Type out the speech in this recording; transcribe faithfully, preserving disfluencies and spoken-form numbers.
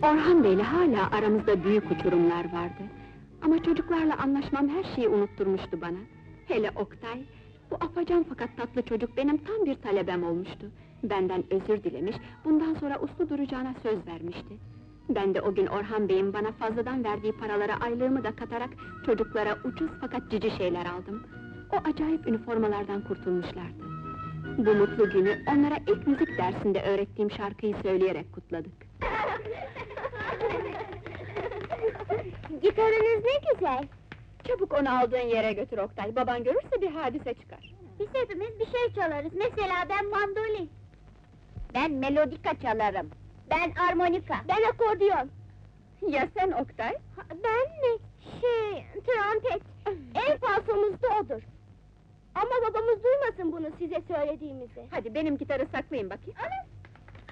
Orhan Bey'le hala aramızda büyük uçurumlar vardı. Ama çocuklarla anlaşmam her şeyi unutturmuştu bana. Hele Oktay, bu afacan fakat tatlı çocuk benim tam bir talebem olmuştu. Benden özür dilemiş, bundan sonra uslu duracağına söz vermişti. Ben de o gün Orhan Bey'in bana fazladan verdiği paralara aylığımı da katarak çocuklara ucuz fakat cici şeyler aldım. O acayip üniformalardan kurtulmuşlardı. Bu mutlu günü onlara ilk müzik dersinde öğrettiğim şarkıyı söyleyerek kutladık. Gitarınız ne güzel! Çabuk onu aldığın yere götür Oktay, baban görürse bir hadise çıkar. Biz hepimiz bir şey çalarız, mesela ben mandolin. Ben melodika çalarım. Ben armonika. Ben akordeon. Ya sen Oktay? Ha, ben mi? Şey, trompet. En falsomuz da odur. Ama babamız duymasın bunu size söylediğimizi. Hadi benim gitarı saklayın bakayım. Ana!